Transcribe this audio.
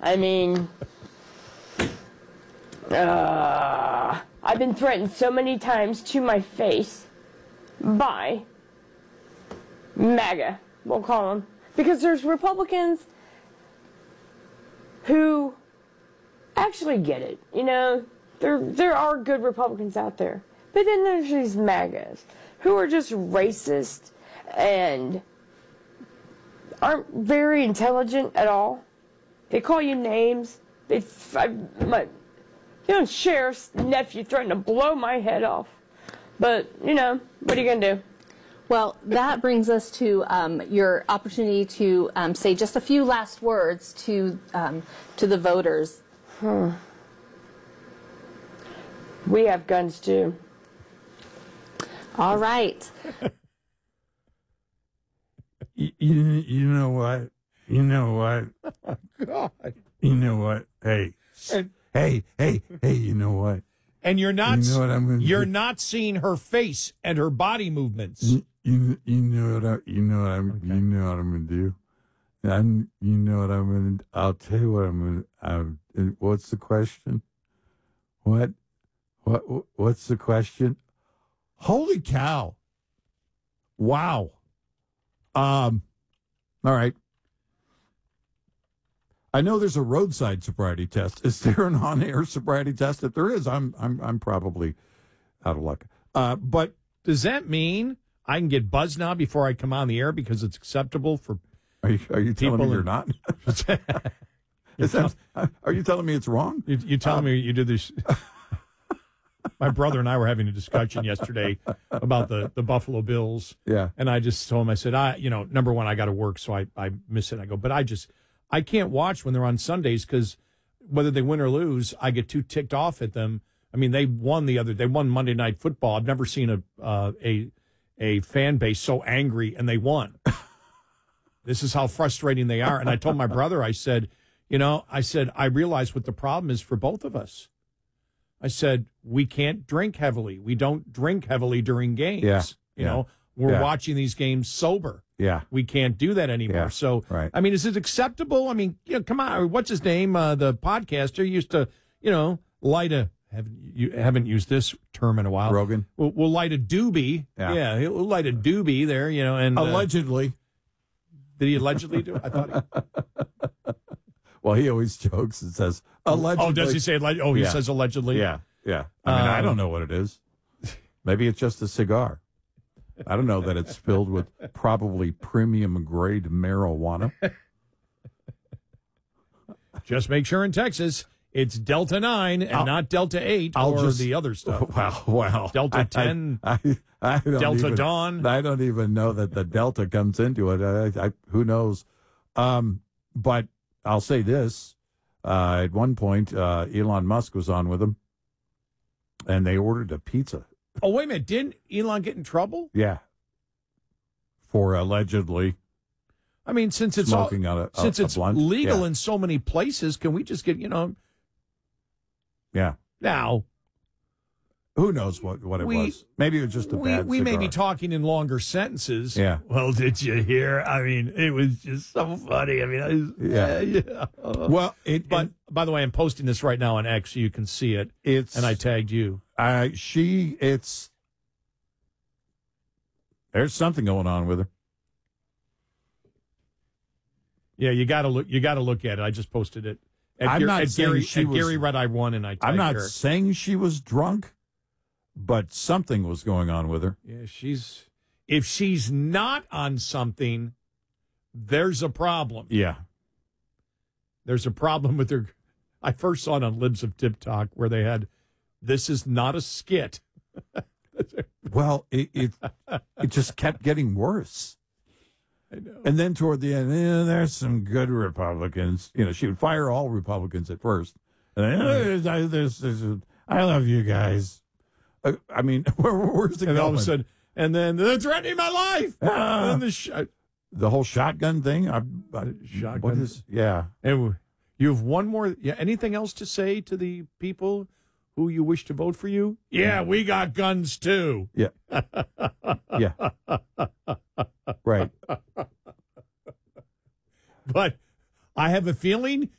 I mean, I've been threatened so many times to my face by MAGA, we'll call them, because there's Republicans who actually get it. You know, there are good Republicans out there. But then there's these MAGAs who are just racist and aren't very intelligent at all. They call you names. My sheriff's nephew threatened to blow my head off. But, you know, what are you going to do? Well, that brings us to your opportunity to say just a few last words to the voters. We have guns too. All right. You know what? You know what? Oh, God. You know what? Hey, you know what? And you're not, You know what I'm gonna you're do? not seeing her face and her body movements. You know what I'm gonna do. I'll tell you what I'm gonna. What's the question? What's the question? Holy cow! Wow. All right. I know there's a roadside sobriety test. Is there an on-air sobriety test? If there is, I'm probably out of luck. But Does that mean I can get buzzed now before I come on the air because it's acceptable for? are you telling me you're not? Are you telling me it's wrong? You telling me you did this? My brother and I were having a discussion yesterday about the Buffalo Bills. Yeah. And I just told him, I said, number one, I got to work, so I miss it. I go, but I can't watch when they're on Sundays because whether they win or lose, I get too ticked off at them. I mean, they won Monday Night Football. I've never seen a fan base so angry, and they won. This is how frustrating they are. And I told my brother, I said, I realize what the problem is for both of us. I said, we can't drink heavily. We don't drink heavily during games. Yeah. We're watching these games sober. Yeah. We can't do that anymore. Yeah. So, right. I mean, is it acceptable? I mean, come on. What's his name? The podcaster used to, light a, haven't used this term in a while. Rogan. We'll light a doobie. Yeah. He'll light a doobie there, and. Allegedly. Did he allegedly do it? I thought Well, he always jokes and says, allegedly. Oh, does he say allegedly? Oh, he says allegedly? Yeah. I mean, I don't know what it is. Maybe it's just a cigar. I don't know that it's filled with probably premium grade marijuana. Just make sure in Texas it's Delta 9 and not Delta 8 the other stuff. Wow. Delta 10, I don't Delta even, Dawn. I don't even know that the Delta comes into it. Who knows? But I'll say this. At one point, Elon Musk was on with him, and they ordered a pizza. Oh, wait a minute. Didn't Elon get in trouble? Yeah. For allegedly I mean, since it's smoking on since it's blunt. legal Yeah. in so many places, can we just get, Yeah. now Who knows what it was? Maybe it was just a bad we may cigar. be talking in longer sentences. Yeah. Well, did you hear? I mean, it was just so funny. I mean, Yeah. Well, but by the way, I'm posting this right now on X so you can see it. And I tagged you. There's something going on with her. Yeah, you got to look. You got to look at it. I just posted it. I'm not saying she was- Gary Red Eye 1, and I tagged I'm not her. saying she was drunk, but something was going on with her. Yeah, if she's not on something, there's a problem. Yeah. There's a problem with her. I first saw it on Libs of Tip Talk where they had, "This is not a skit." Well, it just kept getting worse. I know. And then toward the end, there's some good Republicans. She would fire all Republicans at first. And then, I love you guys. I mean, where's the And going? all of a sudden, and then they're threatening my life. And then the whole shotgun thing. Shotgun. What is? Yeah. And you have one more. Yeah. Anything else to say to the people who you wish to vote for you? Yeah, we got guns too. Yeah. Yeah. Right. But I have a feeling